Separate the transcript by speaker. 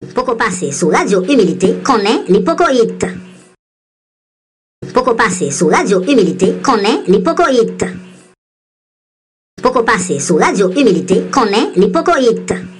Speaker 1: Poko passe sous Radio Humilité, connaît l'hypocoïte. Poko passe sous Radio Humilité, connaît l'hypocoïte. Poko passe sous Radio Humilité, connaît l'hypocoïte.